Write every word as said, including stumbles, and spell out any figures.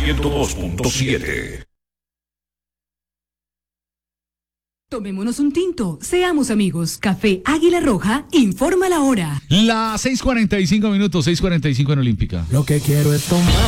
ciento dos punto siete. Tomémonos un tinto, seamos amigos. Café Águila Roja, informa la hora. Las seis cuarenta y cinco minutos, seis cuarenta y cinco en Olímpica. Lo que quiero es tomar.